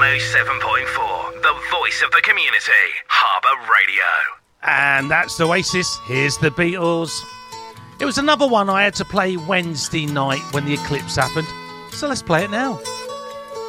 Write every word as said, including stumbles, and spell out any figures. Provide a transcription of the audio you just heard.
oh seven point four, the voice of the community, Harbour Radio. And that's Oasis. Here's the Beatles. It was another one I had to play Wednesday night when the eclipse happened, so let's play it now.